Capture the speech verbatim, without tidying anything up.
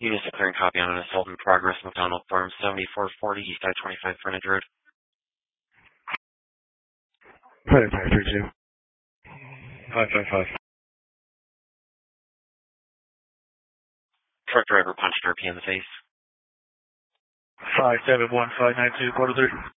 Units declaring copy on an assault in progress, McDonald Farm, seventy-four forty, East I twenty-five Frontage Road. five five three two. five five five. Truck driver punched R P in the face. five seven one five nine two, quarter three.